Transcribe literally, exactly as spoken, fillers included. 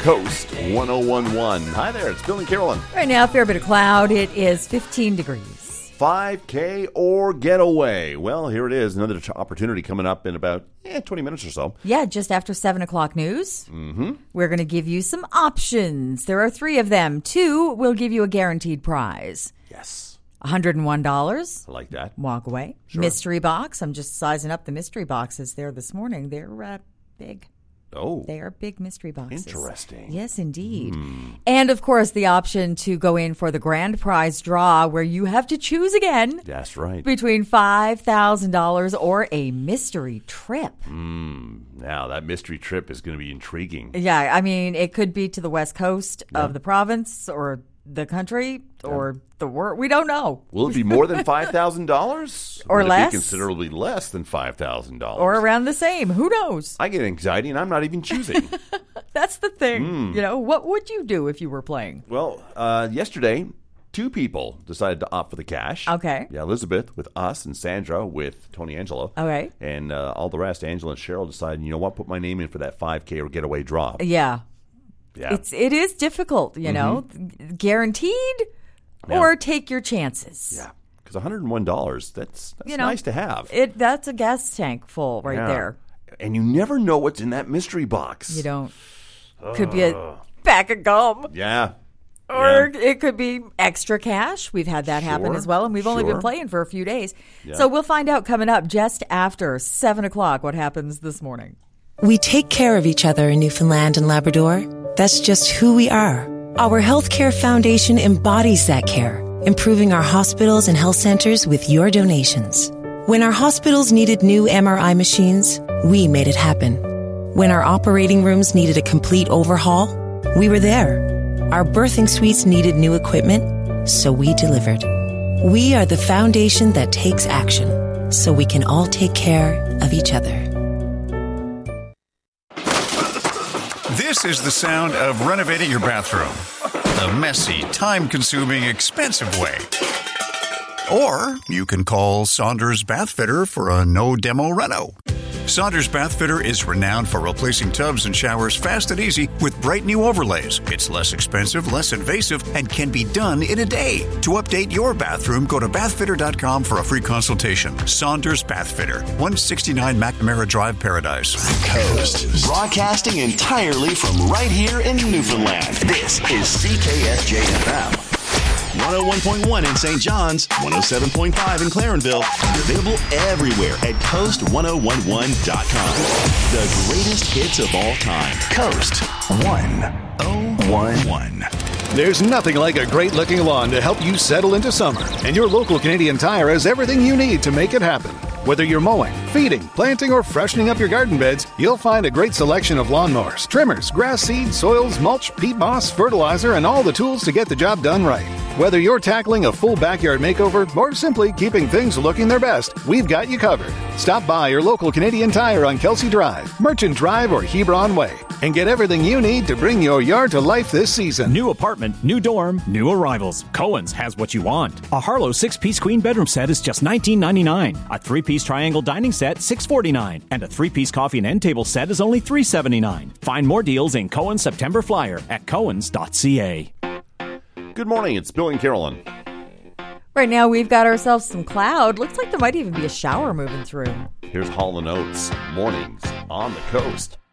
Coast one oh one point one. Hi there, it's Bill and Carolyn. Right now, a fair bit of cloud. It is fifteen degrees. five K or getaway. Well, here it is. Another opportunity coming up in about eh, twenty minutes or so. Yeah, just after seven o'clock news. Mm-hmm. We're going to give you some options. There are three of them. Two will give you a guaranteed prize. Yes. one hundred one dollars. I like that. Walk away. Sure. Mystery box. I'm just sizing up the mystery boxes there this morning. They're uh, big. Oh. They are big mystery boxes. Interesting. Yes, indeed. Mm. And, of course, the option to go in for the grand prize draw where you have to choose again. That's right. Between five thousand dollars or a mystery trip. Mm. Now, that mystery trip is going to be intriguing. Yeah, I mean, it could be to the west coast Yeah. of the province or the country or the world. We don't know. Will it be more than five thousand dollars? Or Will less? It be considerably less than five thousand dollars? Or around the same. Who knows? I get anxiety and I'm not even choosing. That's the thing. Mm. You know, what would you do if you were playing? Well, uh, yesterday, two people decided to opt for the cash. Okay. Yeah, Elizabeth with us and Sandra with Tony Angelo. Okay. And uh, all the rest, Angela and Cheryl decided, you know what, put my name in for that five K or getaway draw. Yeah. Yeah. It's it is difficult, you know, guaranteed Yeah. or take your chances. Yeah. Because one hundred one dollars, that's, that's You know, nice to have. It that's a gas tank full right Yeah. there. And you never know what's in that mystery box. You don't. Could be a pack of gum. Yeah. Or Yeah. it could be extra cash. We've had that happen Sure, as well, and we've only sure. been playing for a few days. Yeah. So we'll find out coming up just after seven o'clock what happens this morning. We take care of each other in Newfoundland and Labrador. That's just who we are. Our Healthcare Foundation embodies that care, improving our hospitals and health centers with your donations. When our hospitals needed new M R I machines, we made it happen. When our operating rooms needed a complete overhaul, we were there. Our birthing suites needed new equipment, so we delivered. We are the foundation that takes action, so we can all take care of each other. This is the sound of renovating your bathroom. The messy, time-consuming, expensive way. Or you can call Saunders Bath Fitter for a no-demo reno. Saunders Bath Fitter is renowned for replacing tubs and showers fast and easy with bright new overlays. It's less expensive, less invasive, and can be done in a day. To update your bathroom, go to bath fitter dot com for a free consultation. Saunders Bath Fitter, one sixty-nine McNamara Drive, Paradise. Coast, broadcasting entirely from right here in Newfoundland. This is C K S J F M. one oh one point one in Saint John's, one oh seven point five in Clarenville, and available everywhere at coast one oh one one dot com. The greatest hits of all time. Coast one oh one one. There's nothing like a great-looking lawn to help you settle into summer, and your local Canadian Tire has everything you need to make it happen. Whether you're mowing, feeding, planting, or freshening up your garden beds, you'll find a great selection of lawnmowers, trimmers, grass seed, soils, mulch, peat moss, fertilizer, and all the tools to get the job done right. Whether you're tackling a full backyard makeover or simply keeping things looking their best, we've got you covered. Stop by your local Canadian Tire on Kelsey Drive, Merchant Drive, or Hebron Way, and get everything you need to bring your yard to life this season. New apartment, new dorm, new arrivals. Cohen's has what you want. A Harlow six-piece queen bedroom set is just nineteen ninety-nine. A three-piece triangle dining set, six forty-nine. And a three-piece coffee and end table set is only three seventy-nine. Find more deals in Cohen's September Flyer at cohens dot c a. Good morning, it's Bill and Carolyn. Right now, we've got ourselves some cloud. Looks like there might even be a shower moving through. Here's Hall and Oates, mornings on the coast.